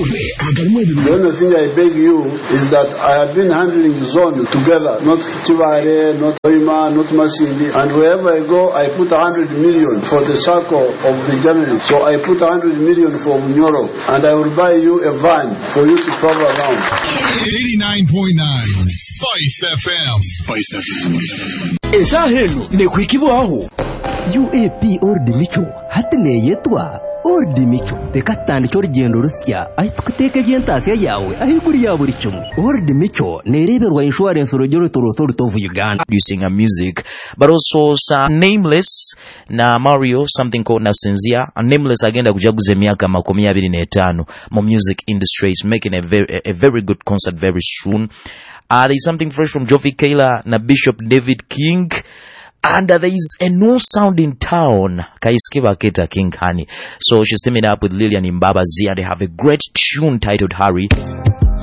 The only thing I beg you is that I have been handling zone together, not Chivare, not Oima, not Masindi, and wherever I go, I put 100 million for the circle of the journalists. So I put 100 million for Munyoro, and I will buy you a van for you to travel around. 89.9 Spice FM. Spice FM. Esahelu ne kwikibaho. UAP Ordimicho hatne yetwa Ordimicho bekatani chorigendo rusya ahitukuteke gentasiya yawe ahiguri ya buri cyumu Ordimicho nereberwa insurance urugero torotoro of Uganda producing a music, but also Nameless na Mario something called Nasinzia, and Nameless agenda kujaguze miaka 25 mu music industry is making a very good concert very soon. There's something fresh from Joffy Kayla na Bishop David King. And there is a new sound in town, Kaiskiva Keta King Honey. So she's teaming up with Lillian Imbabazi, and they have a great tune titled Harry.